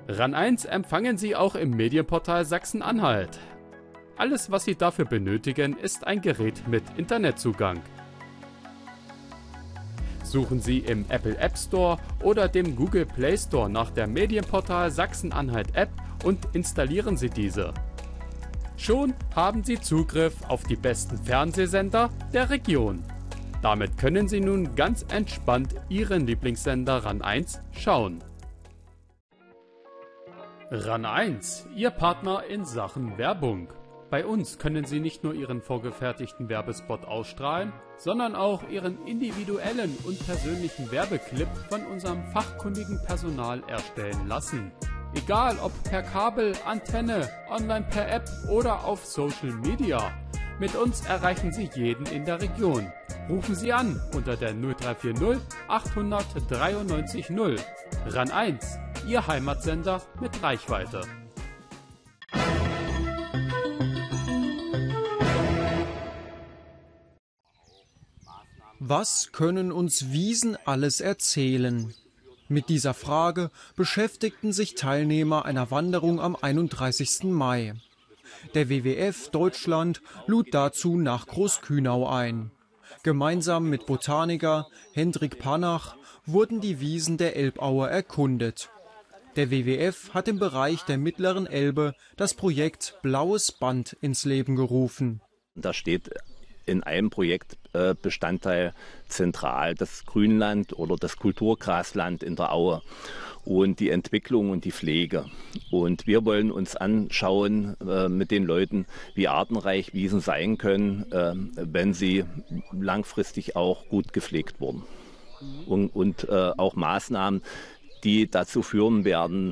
RAN 1 empfangen Sie auch im Medienportal Sachsen-Anhalt. Alles, was Sie dafür benötigen, ist ein Gerät mit Internetzugang. Suchen Sie im Apple App Store oder dem Google Play Store nach der Medienportal Sachsen-Anhalt App und installieren Sie diese. Schon haben Sie Zugriff auf die besten Fernsehsender der Region. Damit können Sie nun ganz entspannt Ihren Lieblingssender RAN 1 schauen. RAN 1, Ihr Partner in Sachen Werbung. Bei uns können Sie nicht nur Ihren vorgefertigten Werbespot ausstrahlen, sondern auch Ihren individuellen und persönlichen Werbeclip von unserem fachkundigen Personal erstellen lassen. Egal ob per Kabel, Antenne, online per App oder auf Social Media. Mit uns erreichen Sie jeden in der Region. Rufen Sie an unter der 0340 893 0. RAN 1, Ihr Heimatsender mit Reichweite. Was können uns Wiesen alles erzählen? Mit dieser Frage beschäftigten sich Teilnehmer einer Wanderung am 31. Mai. Der WWF Deutschland lud dazu nach Großkühnau ein. Gemeinsam mit Botaniker Hendrik Panach wurden die Wiesen der Elbaue erkundet. Der WWF hat im Bereich der Mittleren Elbe das Projekt Blaues Band ins Leben gerufen. Da steht in einem Projektbestandteil zentral das Grünland oder das Kulturgrasland in der Aue und die Entwicklung und die Pflege. Und wir wollen uns anschauen mit den Leuten, wie artenreich Wiesen sein können, wenn sie langfristig auch gut gepflegt wurden. Und auch Maßnahmen, die dazu führen werden,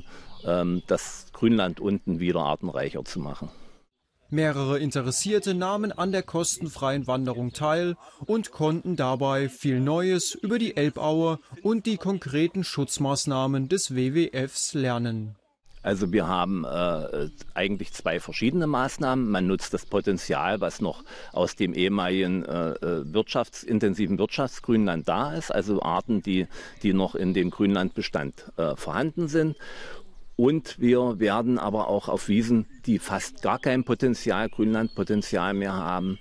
das Grünland unten wieder artenreicher zu machen. Mehrere Interessierte nahmen an der kostenfreien Wanderung teil und konnten dabei viel Neues über die Elbaue und die konkreten Schutzmaßnahmen des WWFs lernen. Also wir haben eigentlich zwei verschiedene Maßnahmen. Man nutzt das Potenzial, was noch aus dem ehemaligen intensiven Wirtschaftsgrünland da ist, also Arten, die noch in dem Grünlandbestand vorhanden sind. Und wir werden aber auch auf Wiesen, die fast gar kein Grünlandpotenzial mehr haben,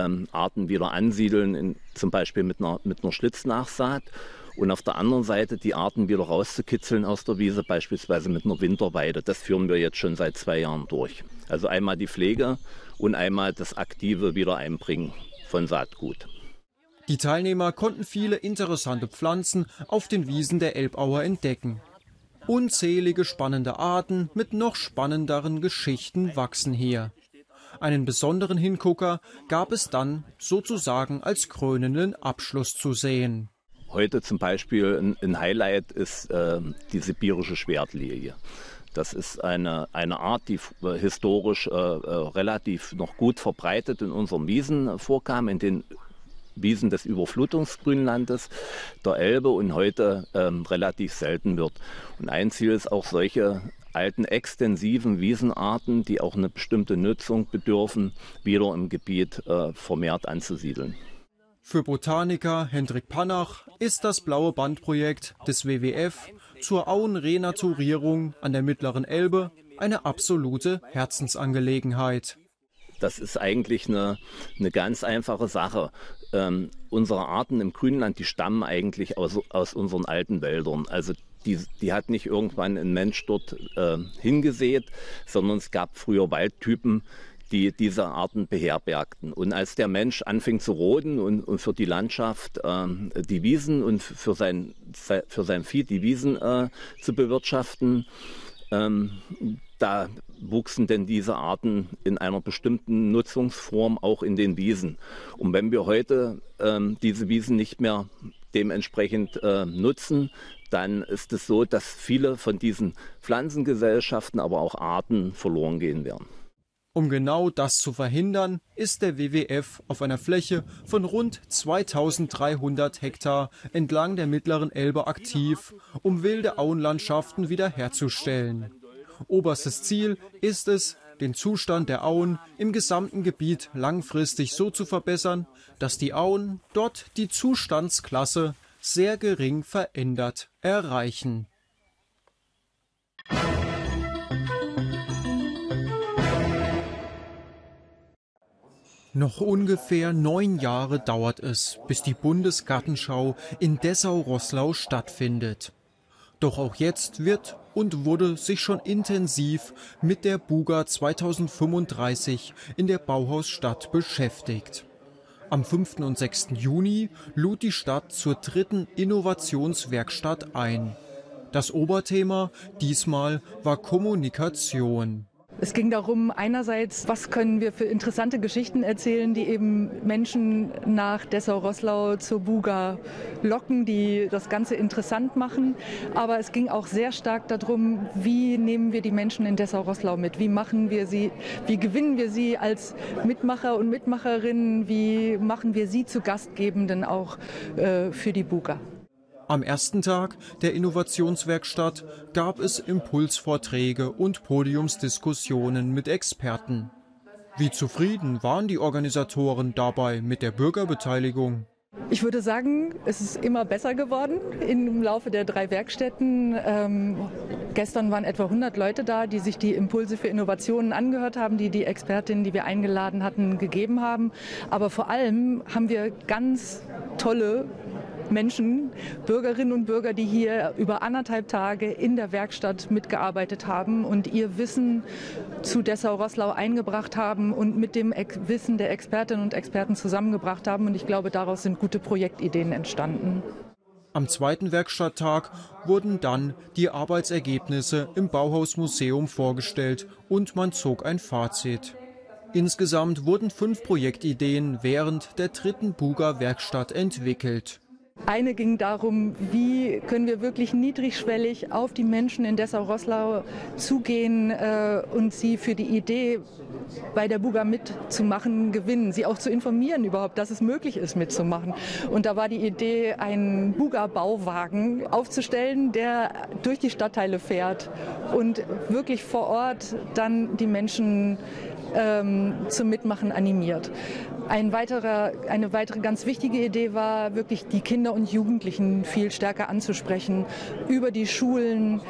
Arten wieder ansiedeln, zum Beispiel mit einer Schlitznachsaat. Und auf der anderen Seite die Arten wieder rauszukitzeln aus der Wiese, beispielsweise mit einer Winterweide. Das führen wir jetzt schon seit 2 Jahren durch. Also einmal die Pflege und einmal das aktive Wiedereinbringen von Saatgut. Die Teilnehmer konnten viele interessante Pflanzen auf den Wiesen der Elbaue entdecken. Unzählige spannende Arten mit noch spannenderen Geschichten wachsen hier. Einen besonderen Hingucker gab es dann sozusagen als krönenden Abschluss zu sehen. Heute zum Beispiel ein Highlight ist die sibirische Schwertlilie. Das ist eine Art, die historisch relativ noch gut verbreitet in unseren Wiesen vorkam, in den Wiesen des Überflutungsgrünlandes der Elbe und heute relativ selten wird. Und ein Ziel ist auch, solche alten extensiven Wiesenarten, die auch eine bestimmte Nutzung bedürfen, wieder im Gebiet vermehrt anzusiedeln. Für Botaniker Hendrik Panach ist das Blaue Band-Projekt des WWF zur Auenrenaturierung an der Mittleren Elbe eine absolute Herzensangelegenheit. Das ist eigentlich eine ganz einfache Sache. Unsere Arten im Grünland, die stammen eigentlich aus unseren alten Wäldern. Also die hat nicht irgendwann ein Mensch dort hingesät, sondern es gab früher Waldtypen, die diese Arten beherbergten. Und als der Mensch anfing zu roden und für die Landschaft die Wiesen und für sein Vieh die Wiesen zu bewirtschaften, da wuchsen denn diese Arten in einer bestimmten Nutzungsform auch in den Wiesen. Und wenn wir heute diese Wiesen nicht mehr dementsprechend nutzen, dann ist es so, dass viele von diesen Pflanzengesellschaften, aber auch Arten verloren gehen werden. Um genau das zu verhindern, ist der WWF auf einer Fläche von rund 2300 Hektar entlang der Mittleren Elbe aktiv, um wilde Auenlandschaften wiederherzustellen. Oberstes Ziel ist es, den Zustand der Auen im gesamten Gebiet langfristig so zu verbessern, dass die Auen dort die Zustandsklasse sehr gering verändert erreichen. Noch ungefähr 9 Jahre dauert es, bis die Bundesgartenschau in Dessau-Roßlau stattfindet. Doch auch jetzt wird und wurde sich schon intensiv mit der Buga 2035 in der Bauhausstadt beschäftigt. Am 5. und 6. Juni lud die Stadt zur 3. Innovationswerkstatt ein. Das Oberthema diesmal war Kommunikation. Es ging darum, einerseits, was können wir für interessante Geschichten erzählen, die eben Menschen nach Dessau-Roßlau zur Buga locken, die das Ganze interessant machen. Aber es ging auch sehr stark darum, wie nehmen wir die Menschen in Dessau-Roßlau mit? Wie machen wir sie, wie gewinnen wir sie als Mitmacher und Mitmacherinnen? Wie machen wir sie zu Gastgebenden auch für die Buga? Am ersten Tag der Innovationswerkstatt gab es Impulsvorträge und Podiumsdiskussionen mit Experten. Wie zufrieden waren die Organisatoren dabei mit der Bürgerbeteiligung? Ich würde sagen, es ist immer besser geworden im Laufe der 3 Werkstätten. Gestern waren etwa 100 Leute da, die sich die Impulse für Innovationen angehört haben, die die Expertinnen, die wir eingeladen hatten, gegeben haben. Aber vor allem haben wir ganz tolle Menschen, Bürgerinnen und Bürger, die hier über 1,5 Tage in der Werkstatt mitgearbeitet haben und ihr Wissen zu Dessau-Roßlau eingebracht haben und mit dem Wissen der Expertinnen und Experten zusammengebracht haben. Und ich glaube, daraus sind gute Projektideen entstanden. Am 2. Werkstatttag wurden dann die Arbeitsergebnisse im Bauhausmuseum vorgestellt und man zog ein Fazit. Insgesamt wurden 5 Projektideen während der 3. Buga-Werkstatt entwickelt. Eine ging darum, wie können wir wirklich niedrigschwellig auf die Menschen in Dessau-Roßlau zugehen und sie für die Idee, bei der Buga mitzumachen, gewinnen. Sie auch zu informieren überhaupt, dass es möglich ist, mitzumachen. Und da war die Idee, einen Buga-Bauwagen aufzustellen, der durch die Stadtteile fährt und wirklich vor Ort dann die Menschen zum Mitmachen animiert. Eine weitere ganz wichtige Idee war, wirklich die Kinder und Jugendlichen viel stärker anzusprechen, über die Schulen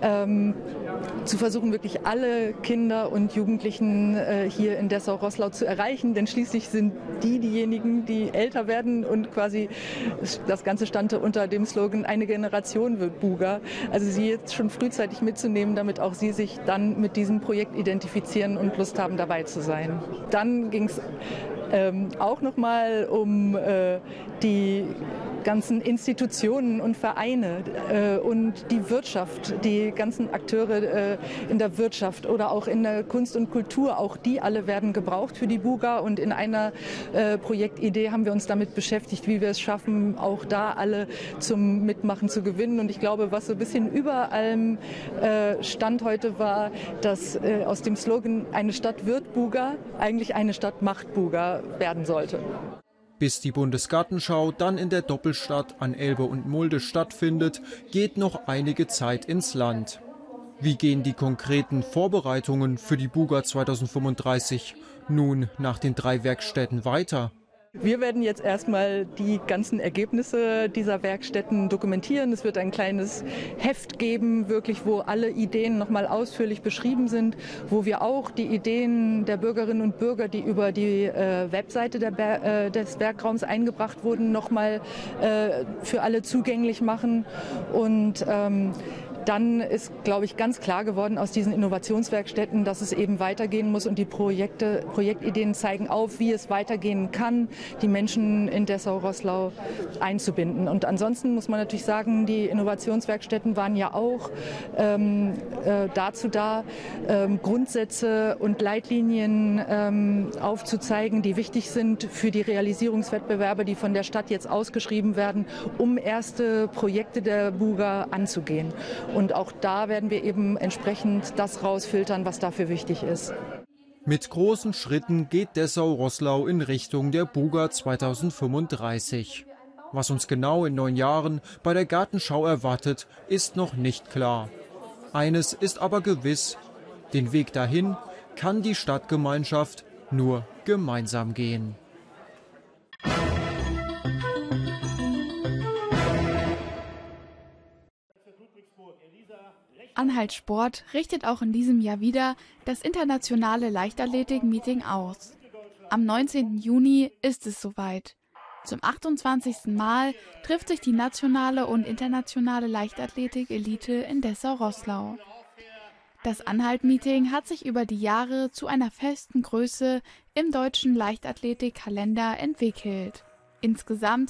zu versuchen, wirklich alle Kinder und Jugendlichen hier in Dessau-Roßlau zu erreichen, denn schließlich sind diejenigen, die älter werden und quasi, das Ganze stand unter dem Slogan, eine Generation wird Buga. Also sie jetzt schon frühzeitig mitzunehmen, damit auch sie sich dann mit diesem Projekt identifizieren und Lust haben, dabei zu sein. Dann ging es auch nochmal um die ganzen Institutionen und Vereine und die Wirtschaft, die ganzen Akteure in der Wirtschaft oder auch in der Kunst und Kultur, auch die alle werden gebraucht für die Buga. Und in einer Projektidee haben wir uns damit beschäftigt, wie wir es schaffen, auch da alle zum Mitmachen zu gewinnen. Und ich glaube, was so ein bisschen über allem stand heute war, dass aus dem Slogan "Eine Stadt wird Buga" eigentlich eine Stadt macht Buga werden sollte. Bis die Bundesgartenschau dann in der Doppelstadt an Elbe und Mulde stattfindet, geht noch einige Zeit ins Land. Wie gehen die konkreten Vorbereitungen für die Buga 2035 nun nach den 3 Werkstätten weiter? Wir werden jetzt erstmal die ganzen Ergebnisse dieser Werkstätten dokumentieren. Es wird ein kleines Heft geben, wirklich, wo alle Ideen nochmal ausführlich beschrieben sind, wo wir auch die Ideen der Bürgerinnen und Bürger, die über die Webseite des Werkraums eingebracht wurden, nochmal für alle zugänglich machen. Und dann ist, glaube ich, ganz klar geworden aus diesen Innovationswerkstätten, dass es eben weitergehen muss und die Projektideen zeigen auf, wie es weitergehen kann, die Menschen in Dessau-Roßlau einzubinden. Und ansonsten muss man natürlich sagen, die Innovationswerkstätten waren ja auch dazu da, Grundsätze und Leitlinien aufzuzeigen, die wichtig sind für die Realisierungswettbewerbe, die von der Stadt jetzt ausgeschrieben werden, um erste Projekte der Buga anzugehen. Und auch da werden wir eben entsprechend das rausfiltern, was dafür wichtig ist. Mit großen Schritten geht Dessau-Roßlau in Richtung der Buga 2035. Was uns genau in 9 Jahren bei der Gartenschau erwartet, ist noch nicht klar. Eines ist aber gewiss: Den Weg dahin kann die Stadtgemeinschaft nur gemeinsam gehen. Anhalt Sport richtet auch in diesem Jahr wieder das internationale Leichtathletik-Meeting aus. Am 19. Juni ist es soweit. Zum 28. Mal trifft sich die nationale und internationale Leichtathletik-Elite in Dessau-Roßlau. Das Anhalt-Meeting hat sich über die Jahre zu einer festen Größe im deutschen Leichtathletik-Kalender entwickelt. Insgesamt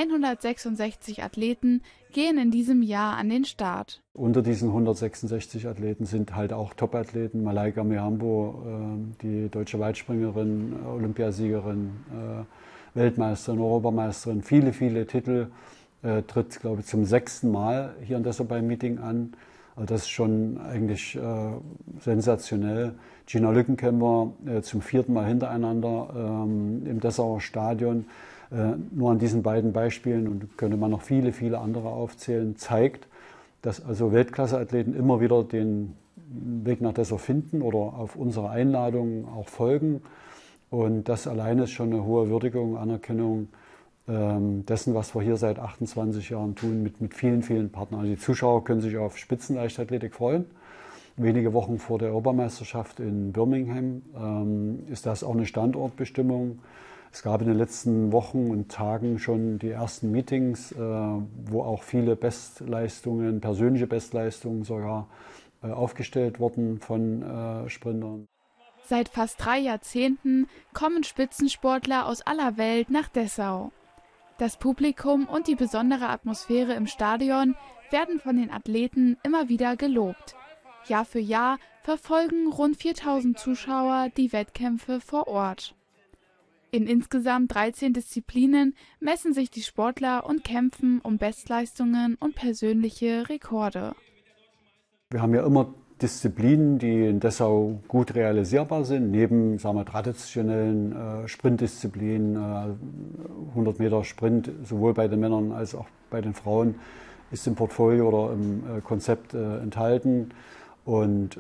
166 Athleten gehen in diesem Jahr an den Start. Unter diesen 166 Athleten sind halt auch Top-Athleten. Malaika Mihambo, die deutsche Weitspringerin, Olympiasiegerin, Weltmeisterin, Europameisterin, viele, viele Titel, tritt, glaube ich, zum 6. Mal hier in Dessau beim Meeting an. Also das ist schon eigentlich sensationell. Gina Lückenkämper zum 4. Mal hintereinander im Dessauer Stadion. Nur an diesen beiden Beispielen, und könnte man noch viele, viele andere aufzählen, zeigt, dass also Weltklasse-Athleten immer wieder den Weg nach Dessau finden oder auf unsere Einladungen auch folgen. Und das alleine ist schon eine hohe Würdigung, Anerkennung dessen, was wir hier seit 28 Jahren tun, mit vielen, vielen Partnern. Also die Zuschauer können sich auf Spitzenleichtathletik freuen. Wenige Wochen vor der Europameisterschaft in Birmingham ist das auch eine Standortbestimmung. Es gab in den letzten Wochen und Tagen schon die ersten Meetings, wo auch viele Bestleistungen, persönliche Bestleistungen sogar aufgestellt wurden von Sprintern. Seit fast 3 Jahrzehnten kommen Spitzensportler aus aller Welt nach Dessau. Das Publikum und die besondere Atmosphäre im Stadion werden von den Athleten immer wieder gelobt. Jahr für Jahr verfolgen rund 4000 Zuschauer die Wettkämpfe vor Ort. In insgesamt 13 Disziplinen messen sich die Sportler und kämpfen um Bestleistungen und persönliche Rekorde. Wir haben ja immer Disziplinen, die in Dessau gut realisierbar sind, neben, sagen wir, traditionellen Sprintdisziplinen, 100 Meter Sprint, sowohl bei den Männern als auch bei den Frauen, ist im Portfolio oder im Konzept enthalten. Und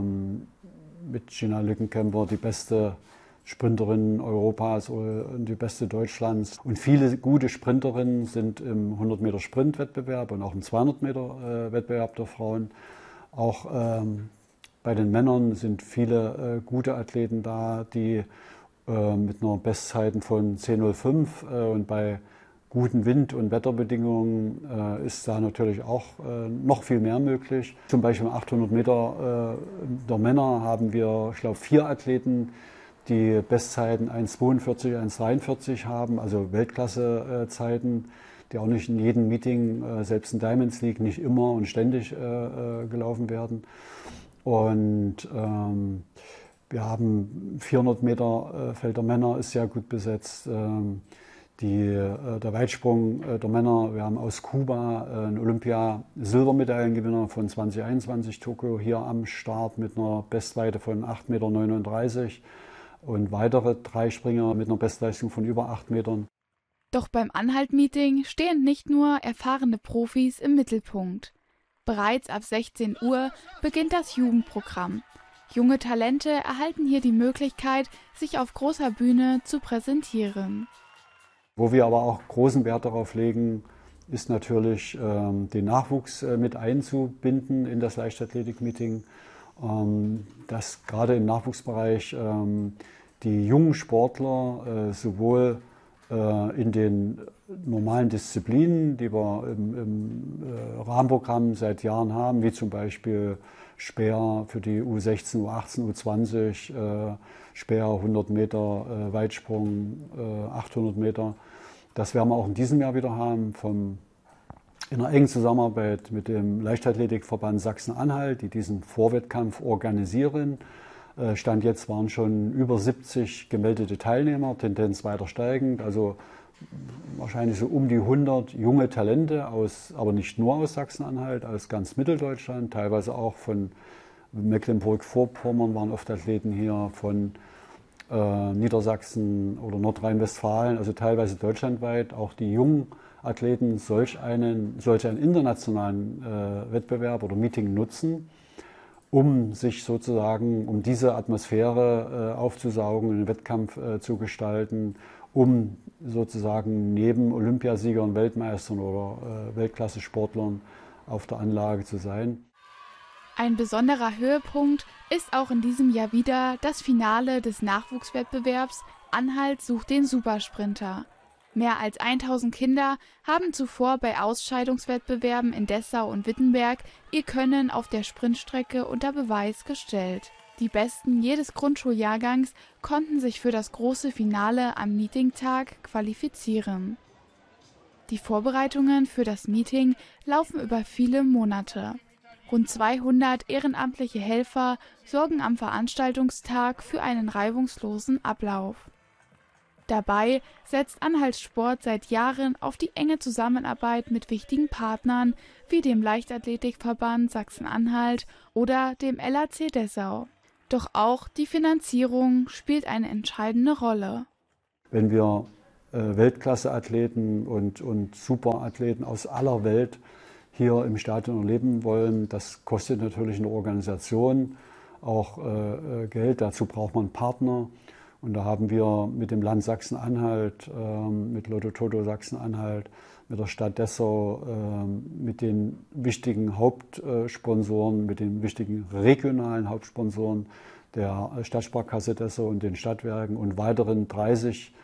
mit Gina Lückenkämper die beste Sprinterin Europas und die beste Deutschlands. Und viele gute Sprinterinnen sind im 100 Meter Sprintwettbewerb und auch im 200 Meter Wettbewerb der Frauen. Auch bei den Männern sind viele gute Athleten da, die mit einer Bestzeiten von 10:05 und bei guten Wind- und Wetterbedingungen ist da natürlich auch noch viel mehr möglich. Zum Beispiel im 800 Meter der Männer haben wir, ich glaube, 4 Athleten, die Bestzeiten 1:42, 1:43 haben, also Weltklasse-Zeiten, die auch nicht in jedem Meeting, selbst in Diamonds League, nicht immer und ständig gelaufen werden. Und wir haben 400 Meter Feld der Männer ist sehr gut besetzt. Der Weitsprung der Männer, wir haben aus Kuba einen Olympia-Silbermedaillengewinner von 2021 Tokio hier am Start mit einer Bestweite von 8,39 Meter und weitere 3 Springer mit einer Bestleistung von über 8 Metern. Doch beim Anhalt-Meeting stehen nicht nur erfahrene Profis im Mittelpunkt. Bereits ab 16 Uhr beginnt das Jugendprogramm. Junge Talente erhalten hier die Möglichkeit, sich auf großer Bühne zu präsentieren. Wo wir aber auch großen Wert darauf legen, ist natürlich den Nachwuchs mit einzubinden in das Leichtathletik-Meeting. Dass gerade im Nachwuchsbereich die jungen Sportler sowohl in den normalen Disziplinen, die wir im Rahmenprogramm seit Jahren haben, wie zum Beispiel Speer für die U16, U18, U20, Speer 100 Meter, Weitsprung 800 Meter. Das werden wir auch in diesem Jahr wieder haben, in einer engen Zusammenarbeit mit dem Leichtathletikverband Sachsen-Anhalt, die diesen Vorwettkampf organisieren. Stand jetzt waren schon über 70 gemeldete Teilnehmer, Tendenz weiter steigend, also wahrscheinlich so um die 100 junge Talente, aber nicht nur aus Sachsen-Anhalt, aus ganz Mitteldeutschland, teilweise auch von Mecklenburg-Vorpommern waren oft Athleten hier, von Niedersachsen oder Nordrhein-Westfalen, also teilweise deutschlandweit. Auch die jungen Athleten solch einen internationalen Wettbewerb oder Meeting nutzen, um sich sozusagen, um diese Atmosphäre aufzusaugen, einen Wettkampf zu gestalten, um sozusagen neben Olympiasiegern, Weltmeistern oder Weltklasse-Sportlern auf der Anlage zu sein. Ein besonderer Höhepunkt ist auch in diesem Jahr wieder das Finale des Nachwuchswettbewerbs Sachsen-Anhalt sucht den Supersprinter. Mehr als 1000 Kinder haben zuvor bei Ausscheidungswettbewerben in Dessau und Wittenberg ihr Können auf der Sprintstrecke unter Beweis gestellt. Die Besten jedes Grundschuljahrgangs konnten sich für das große Finale am Meetingtag qualifizieren. Die Vorbereitungen für das Meeting laufen über viele Monate. Rund 200 ehrenamtliche Helfer sorgen am Veranstaltungstag für einen reibungslosen Ablauf. Dabei setzt Anhalts Sport seit Jahren auf die enge Zusammenarbeit mit wichtigen Partnern wie dem Leichtathletikverband Sachsen-Anhalt oder dem LAC Dessau. Doch auch die Finanzierung spielt eine entscheidende Rolle. Wenn wir Weltklasse-Athleten und Superathleten aus aller Welt hier im Stadion erleben wollen, das kostet natürlich eine Organisation auch Geld. Dazu braucht man Partner. Und da haben wir mit dem Land Sachsen-Anhalt, mit Lotto Toto Sachsen-Anhalt, mit der Stadt Dessau, mit den wichtigen Hauptsponsoren, mit den wichtigen regionalen Hauptsponsoren der Stadtsparkasse Dessau und den Stadtwerken und weiteren 30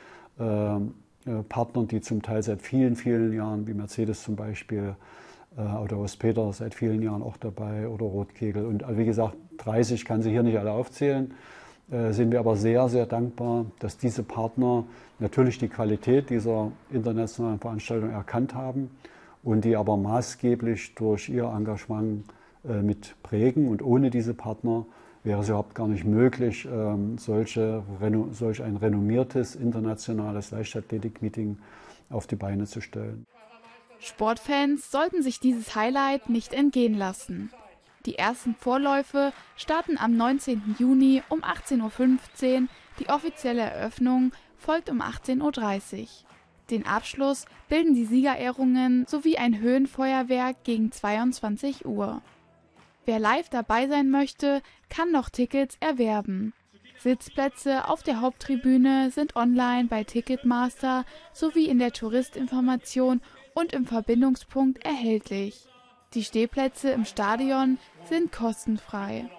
Partnern, die zum Teil seit vielen, vielen Jahren, wie Mercedes zum Beispiel, oder Ospeter seit vielen Jahren auch dabei oder Rotkegel. Und wie gesagt, 30 kann sie hier nicht alle aufzählen. Sind wir aber sehr, sehr dankbar, dass diese Partner natürlich die Qualität dieser internationalen Veranstaltung erkannt haben und die aber maßgeblich durch ihr Engagement mit prägen. Und ohne diese Partner wäre es überhaupt gar nicht möglich, solch ein renommiertes internationales Leichtathletik-Meeting auf die Beine zu stellen. Sportfans sollten sich dieses Highlight nicht entgehen lassen. Die ersten Vorläufe starten am 19. Juni um 18:15 Uhr, die offizielle Eröffnung folgt um 18:30 Uhr. Den Abschluss bilden die Siegerehrungen sowie ein Höhenfeuerwerk gegen 22 Uhr. Wer live dabei sein möchte, kann noch Tickets erwerben. Sitzplätze auf der Haupttribüne sind online bei Ticketmaster sowie in der Touristinformation und im Verbindungspunkt erhältlich. Die Stehplätze im Stadion sind kostenfrei.